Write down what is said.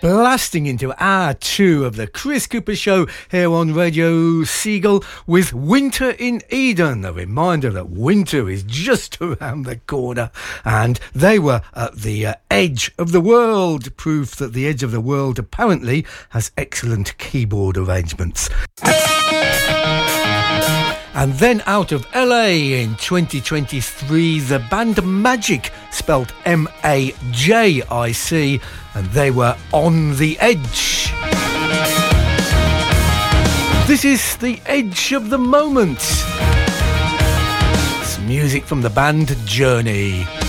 Blasting into hour 2 of the Chris Cooper Show here on Radio Seagull with Winter in Eden. A reminder that winter is just around the corner, and they were at the edge of the world. Proof that the edge of the world apparently has excellent keyboard arrangements. And then out of LA in 2023, the band Magic, spelt M-A-J-I-C, and they were On the Edge. This is the edge of the moment. It's music from the band Journey.